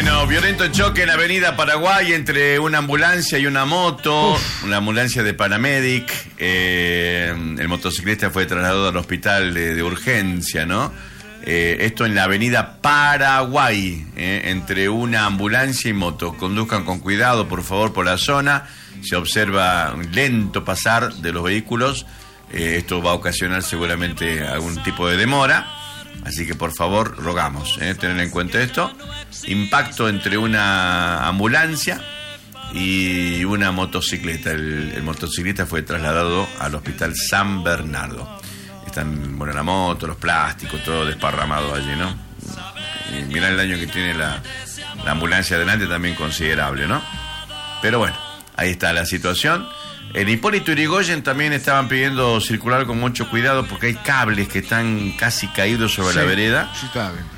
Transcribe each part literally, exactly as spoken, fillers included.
Bueno, violento choque en la avenida Paraguay entre una ambulancia y una moto. Uf. Una ambulancia de Paramedic. Eh, el motociclista fue trasladado al hospital de, de urgencia, ¿no? Eh, esto en la avenida Paraguay, eh, entre una ambulancia y moto. Conduzcan con cuidado, por favor, por la zona. Se observa un lento pasar de los vehículos. Eh, esto va a ocasionar seguramente algún tipo de demora. Así que por favor rogamos eh, tener en cuenta esto. Impacto entre una ambulancia y una motocicleta. El, el motociclista fue trasladado al hospital San Bernardo. Están, bueno, la moto, los plásticos, todo desparramado allí, ¿no? Y mirá el daño que tiene la, la ambulancia adelante, también considerable, ¿no? Pero bueno, ahí está la situación. En Hipólito Yrigoyen también estaban pidiendo circular con mucho cuidado porque hay cables que están casi caídos sobre sí, la vereda. Sí, está bien.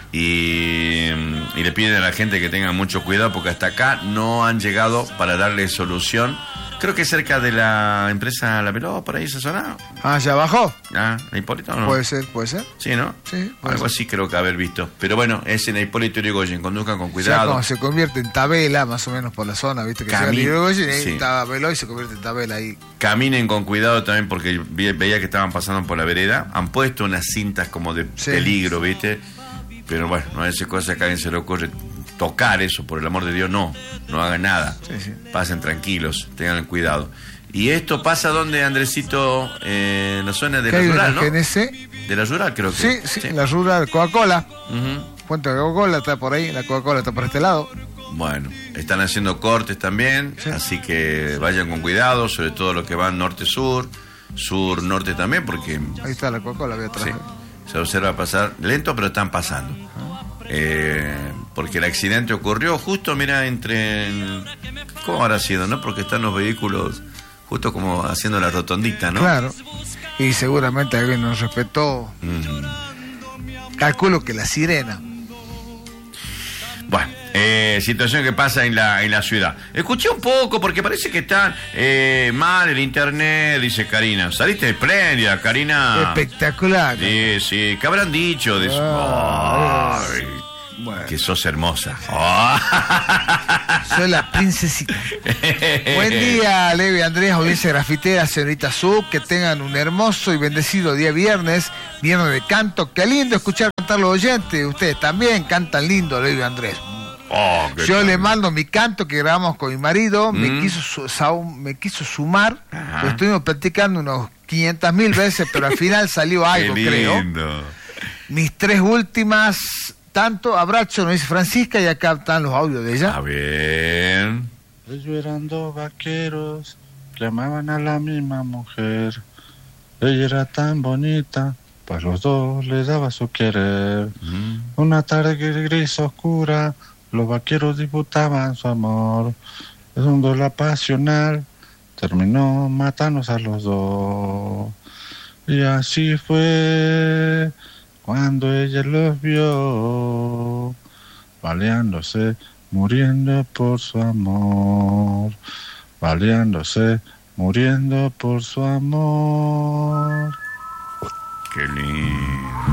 Y, y le piden a la gente que tenga mucho cuidado porque hasta acá no han llegado para darle solución. Creo que cerca de la empresa La Veló, por ahí esa zona. Ah, ¿ya bajó? Ah, ¿en Hipólito no? Puede ser, puede ser. Sí, ¿no? Sí. Algo así creo que haber visto. Pero bueno, es en Hipólito Yrigoyen, conduzcan con cuidado. O sea, como se convierte en Tabela, más o menos por la zona, ¿viste? Que Cami- llega Yrigoyen, ahí sí. está Veló y se convierte en Tabela ahí. Caminen con cuidado también porque vi- veía que estaban pasando por la vereda. Han puesto unas cintas como de sí. peligro, ¿viste? Pero bueno, no es esa cosa que a alguien se le ocurre tocar eso, por el amor de Dios, no. No hagan nada. Sí, sí. Pasen tranquilos, tengan cuidado. Y esto pasa donde, Andresito, eh, en la zona de la rural, ¿no? G N C? De la rural, creo que. Sí, sí, sí. La rural, Coca-Cola. Uh-huh. Puente de Coca-Cola está por ahí, la Coca-Cola está por este lado. Bueno, están haciendo cortes también, sí. Así que vayan con cuidado, sobre todo los que van norte-sur, sur-norte también, porque... Ahí está la Coca-Cola, voy atrás. Sí, se observa pasar lento, pero están pasando. Uh-huh. Eh, porque el accidente ocurrió justo, mira, entre... ¿Cómo habrá sido, no? Porque están los vehículos... Justo como haciendo la rotondita, ¿no? Claro. Y seguramente alguien nos respetó. Mm. Calculo que la sirena. Bueno, eh, situación que pasa en la en la ciudad. Escuché un poco porque parece que está eh, mal el internet, dice Karina. Saliste espléndida, Karina. Espectacular. Sí, sí. ¿Qué habrán dicho de eso? Ah, Ay, bueno. Que sos hermosa. Oh. Soy la princesita. Buen día, Levi, Andrés, audiencia grafitera, señorita Sub. Que tengan un hermoso y bendecido día viernes, viernes de canto. Qué lindo escuchar cantar los oyentes. Ustedes también cantan lindo, Levi, Andrés. Oh, Yo tal. Le mando mi canto que grabamos con mi marido. Mm. Me quiso su, me quiso sumar. Lo estuvimos practicando unos quinientas mil veces, pero al final salió algo, creo. Mis tres últimas... Tanto abrazo, nos dice Francisca, y acá están los audios de ella. A ver. Ellos eran dos vaqueros que amaban a la misma mujer. Ella era tan bonita, pues los dos les daba su querer. Mm. Una tarde gris oscura, los vaqueros disputaban su amor. Es un duelo pasional, terminó matándose a los dos. Y así fue... Cuando ella los vio, baleándose, muriendo por su amor, baleándose, muriendo por su amor. Qué lindo.